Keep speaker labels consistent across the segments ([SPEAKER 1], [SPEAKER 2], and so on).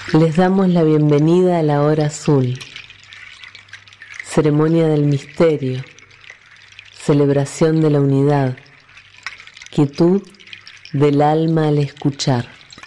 [SPEAKER 1] Les damos la bienvenida a la hora azul, ceremonia del misterio, celebración de la unidad, quietud del alma al escuchar.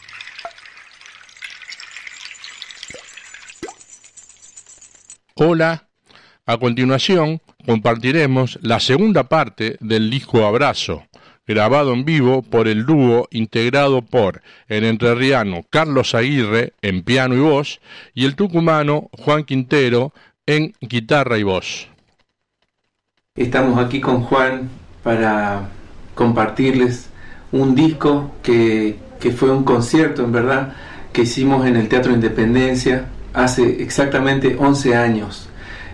[SPEAKER 2] Hola, a continuación compartiremos la segunda parte del disco Abrazo, grabado en vivo por el dúo integrado por el entrerriano Carlos Aguirre en piano y voz y el tucumano Juan Quintero en guitarra y voz.
[SPEAKER 3] Estamos aquí con Juan para compartirles un disco que fue un concierto, en verdad, que hicimos en el Teatro Independencia hace exactamente 11 años.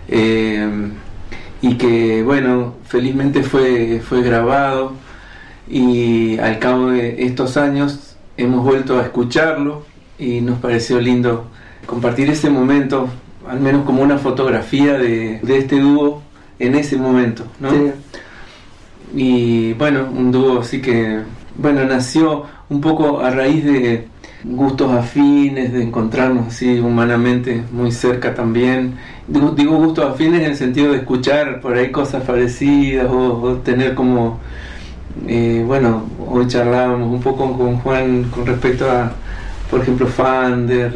[SPEAKER 3] Y que, bueno, felizmente fue grabado, y al cabo de estos años hemos vuelto a escucharlo y nos pareció lindo compartir ese momento, al menos como una fotografía de este dúo en ese momento, ¿no? Sí. Y bueno, un dúo así que, bueno, nació un poco a raíz de gustos afines, de encontrarnos así humanamente muy cerca también. Digo gustos afines en el sentido de escuchar por ahí cosas parecidas o tener como... bueno, hoy charlábamos un poco con Juan con respecto a, por ejemplo, Fander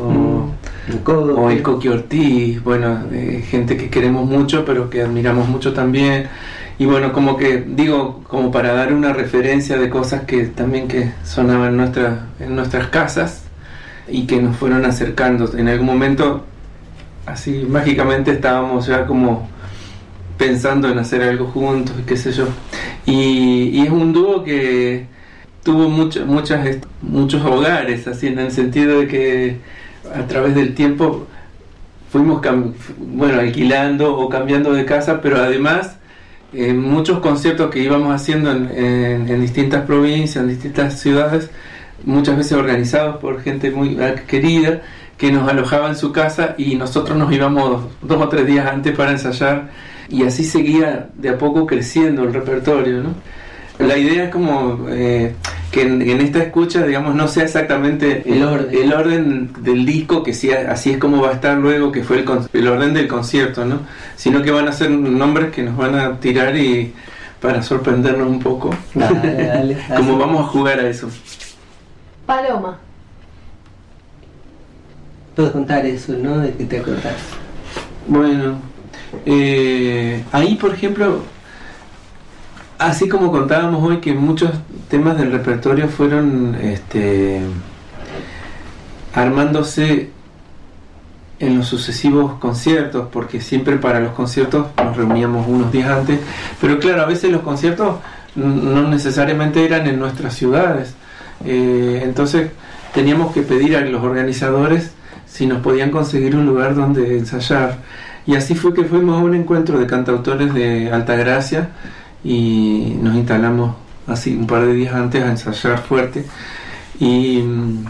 [SPEAKER 3] o el Coqui Ortiz, bueno, gente que queremos mucho pero que admiramos mucho también, y bueno, como que digo, como para dar una referencia de cosas que también que sonaban en nuestras casas y que nos fueron acercando. En algún momento así mágicamente estábamos ya como pensando en hacer algo juntos, qué sé yo. Y es un dúo que tuvo muchos hogares, así, en el sentido de que a través del tiempo fuimos alquilando o cambiando de casa, pero además muchos conciertos que íbamos haciendo en distintas provincias, en distintas ciudades, muchas veces organizados por gente muy querida, que nos alojaba en su casa y nosotros nos íbamos 2 o 3 días antes para ensayar, y así seguía de a poco creciendo el repertorio, ¿no? La idea es como que en esta escucha, digamos, no sea exactamente el orden del disco, que sí, así es como va a estar luego, que fue el orden del concierto, ¿no? Sino que van a ser nombres que nos van a tirar y para sorprendernos un poco. Dale, como vamos a jugar a eso.
[SPEAKER 1] Paloma.
[SPEAKER 4] Puedes contar eso, ¿no? ¿De qué te acordás?
[SPEAKER 3] Bueno, ahí, por ejemplo, así como contábamos hoy que muchos temas del repertorio fueron armándose en los sucesivos conciertos, porque siempre para los conciertos nos reuníamos unos días antes, pero claro, a veces los conciertos no necesariamente eran en nuestras ciudades, entonces teníamos que pedir a los organizadores si nos podían conseguir un lugar donde ensayar, y así fue que fuimos a un encuentro de cantautores de Altagracia y nos instalamos así un par de días antes a ensayar fuerte. Y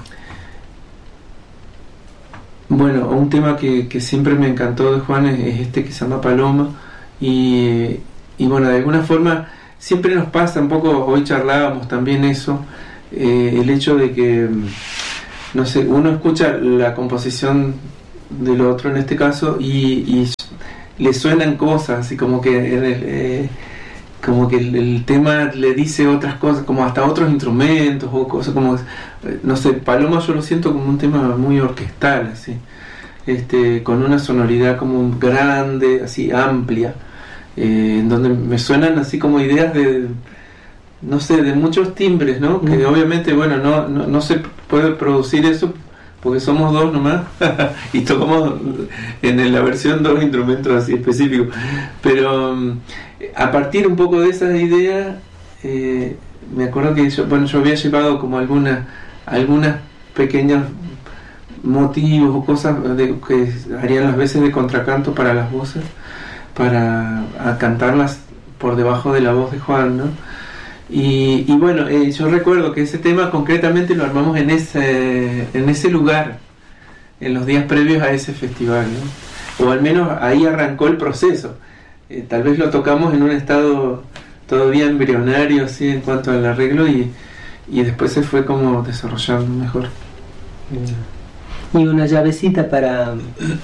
[SPEAKER 3] bueno, un tema que siempre me encantó de Juan es este que se llama Paloma, y bueno, de alguna forma siempre nos pasa un poco, hoy charlábamos también eso, el hecho de que, no sé, uno escucha la composición del otro en este caso y le suenan cosas, así como que el tema le dice otras cosas, como hasta otros instrumentos o cosas como, no sé, Paloma yo lo siento como un tema muy orquestal, así, con una sonoridad como grande, así amplia, en donde me suenan así como ideas de, no sé, de muchos timbres, ¿no? Que obviamente, bueno, no se puede producir eso porque somos 2 nomás y tocamos en la versión 2 instrumentos así específicos, pero a partir un poco de esas ideas, me acuerdo que yo había llevado como algunas pequeños motivos o cosas que harían las veces de contracanto para las voces, para cantarlas por debajo de la voz de Juan, ¿no? Y bueno, yo recuerdo que ese tema concretamente lo armamos en ese lugar, en los días previos a ese festival, ¿no? O al menos ahí arrancó el proceso. Tal vez lo tocamos en un estado todavía embrionario, así, en cuanto al arreglo, y después se fue como desarrollando mejor.
[SPEAKER 4] Y una llavecita para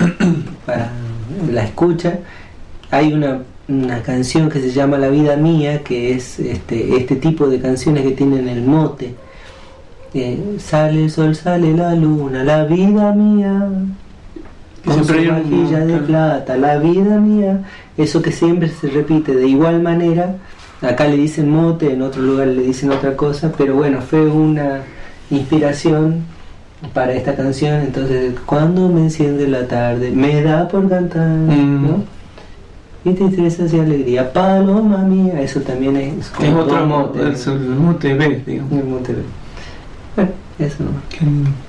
[SPEAKER 4] la escucha. Hay una canción que se llama La vida mía, que es este tipo de canciones que tienen el mote. Sale el sol, sale la luna, la vida mía, con su vajilla de plata, la vida mía. Eso que siempre se repite de igual manera. Acá le dicen mote, en otro lugar le dicen otra cosa, pero bueno, fue una inspiración para esta canción. Entonces, cuando me enciende la tarde, me da por cantar, ¿no? Y tristeza y alegría, paloma mía. Eso también es
[SPEAKER 3] otro mote, el mote B, digamos.
[SPEAKER 4] El mote B. Bueno, eso nomás.
[SPEAKER 3] Qué lindo.